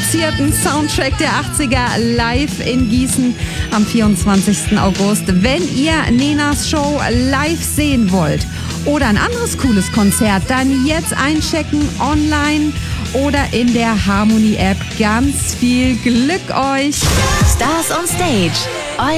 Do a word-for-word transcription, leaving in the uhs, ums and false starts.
produzierten Soundtrack der achtziger live in Gießen am vierundzwanzigsten August. Wenn ihr Nenas Show live sehen wollt oder ein anderes cooles Konzert, dann jetzt einchecken online oder in der Harmony App. Ganz viel Glück euch! Stars on Stage.